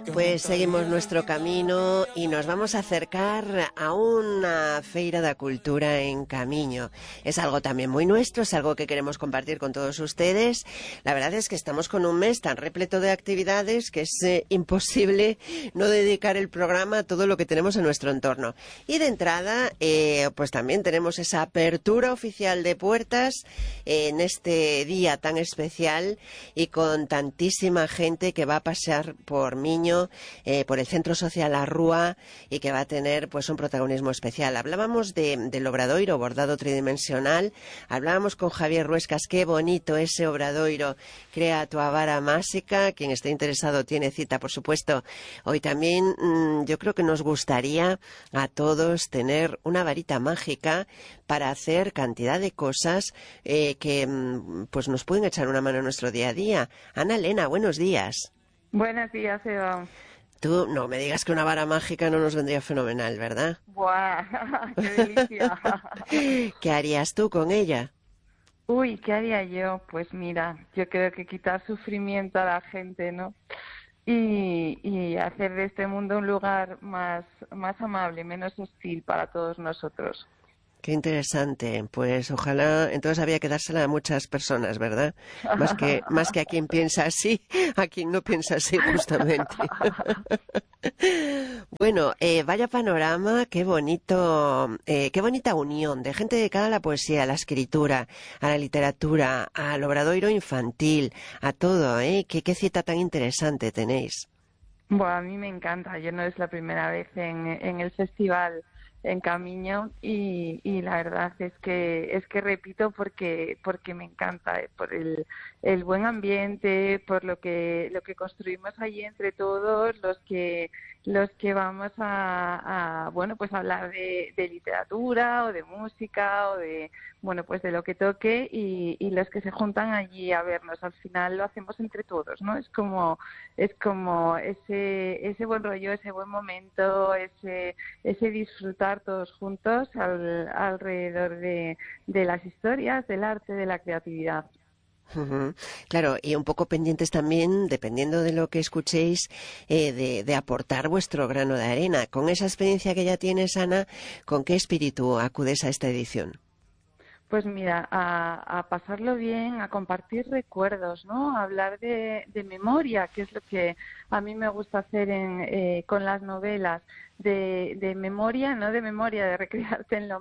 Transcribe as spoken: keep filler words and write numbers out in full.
Pues seguimos nuestro camino y nos vamos a acercar a una feira da cultura en Camiño. Es algo también muy nuestro, es algo que queremos compartir con todos ustedes. La verdad es que estamos con un mes tan repleto de actividades que es eh, imposible no dedicar el programa a todo lo que tenemos en nuestro entorno. Y de entrada, eh, pues también tenemos esa apertura oficial de puertas eh, en este día tan especial y con tantísima gente que va a pasear por Miño, eh, por el Centro Social La Rúa, y que va a tener pues un protagonismo especial. Hablábamos de, del obradoiro, bordado tridimensional, hablábamos con Javier Ruescas, qué bonito ese obradoiro, crea tu vara máxica. Quien esté interesado tiene cita, por supuesto. Hoy también mmm, yo creo que nos gustaría a todos tener una varita mágica para hacer cantidad de cosas eh, que mmm, pues nos pueden echar una mano en nuestro día a día. Ana Elena, buenos días. Buenos días, Eva. Tú no me digas que una vara mágica no nos vendría fenomenal, ¿verdad? ¡Buah! ¡Qué delicia! ¿Qué harías tú con ella? Uy, ¿qué haría yo? Pues mira, yo creo que quitar sufrimiento a la gente, ¿no? Y, y hacer de este mundo un lugar más, más amable, menos hostil para todos nosotros. Qué interesante. Pues ojalá, entonces había que dársela a muchas personas, ¿verdad? Más que, más que a quien piensa así, a quien no piensa así, justamente. Bueno, eh, vaya panorama, qué bonito, eh, qué bonita unión de gente dedicada a la poesía, a la escritura, a la literatura, al obradoiro infantil, a todo, ¿eh? Qué, qué cita tan interesante tenéis. Bueno, a mí me encanta. Yo no es la primera vez en, en el festival en Camiño y, y la verdad es que es que repito porque porque me encanta eh, por el, el buen ambiente, por lo que lo que construimos allí entre todos los que los que vamos a, a bueno pues a hablar de, de literatura o de música o de bueno pues de lo que toque y, y los que se juntan allí a vernos. Al final lo hacemos entre todos, ¿no? Es como es como ese ese buen rollo, ese buen momento, ese ese disfrutar todos juntos al, alrededor de, de las historias, del arte, de la creatividad. Uh-huh. Claro, y un poco pendientes también, dependiendo de lo que escuchéis, eh, de, de aportar vuestro grano de arena. Con esa experiencia que ya tienes, Ana, ¿con qué espíritu acudes a esta edición? Pues mira, a, a pasarlo bien, a compartir recuerdos, ¿no? A hablar de, de memoria, que es lo que a mí me gusta hacer en, eh, con las novelas, de, de memoria, no de memoria, de recrearte en lo